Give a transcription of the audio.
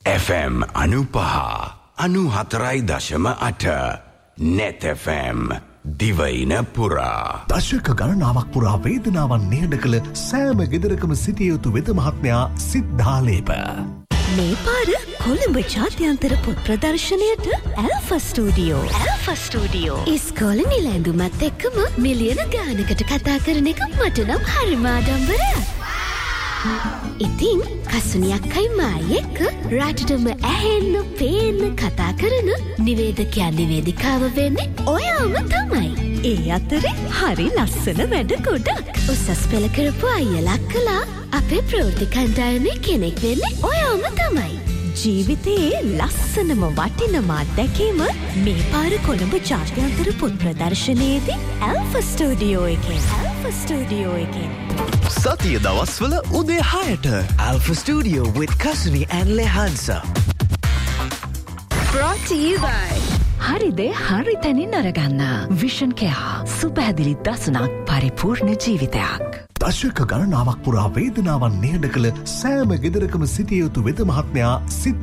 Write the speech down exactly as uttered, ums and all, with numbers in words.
F M අනුපහ අනු හතරයි දශම අට net එෆ් එම් දිවයින පුරා දශක ගණනාවක් පුරා වේදනාවන් නිහඬ කළ සෑම ගෙදරකම සිටිය යුතු වෙද මහත්මයා සිද්ධාලේප මේ පාර කොළඹ ජාත්‍යන්තර පොත් ප්‍රදර්ශනයට ඇල්ෆා ස්ටුඩියෝ ඇල්ෆා ස්ටුඩියෝ ඉස්කෝලේ නිල ඇඳුමත් එක්කම මිලියන ගානකට කතා කරන එක මට නම් හරිම ආඩම්බරයක්. ඉතින් කසුනියක්කයි මායි එක්ක රටටම ඇහෙන්න පේන්න කතා කරන නිවේදකයා නිවේදිකාව වෙන්නේ ඔයාම තමයි. ඒ අතරේ හරි ලස්සන වැඩ ගොඩක්. උසස් පෙළ කරපු අයියලා කළා අපේ ප්‍රවෘත්ති කණ්ඩායමේ කෙනෙක් වෙන්නේ ඔයාම තමයි. ජීවිතයේ ලස්සනම වටිනම අත්දැකීම මේ පාර කොළඹ ජාත්‍යන්තර පොත් ප්‍රදර්ශනයේදී ඇල්ෆා ස්ටුඩියෝ එකෙන්. ඇල්ෆා ස්ටුඩියෝ එකෙන්. සතිය දවස්වල උදේ හයට Alpha Studio with Kasuni and Lehansa. Brought to you by හරිදේ හරි තැනින් අරගන්න විෂන් කෙයා සුපැහැදිලි දසුනක් පරිපූර්ණ ජීවිතයක්. දශක ගණනාවක් පුරා වේදනාවන් නිහඬ කළ සෑම ගෙදරකම සිටිය යුතු වෙද මහත්මයා සිද්ධ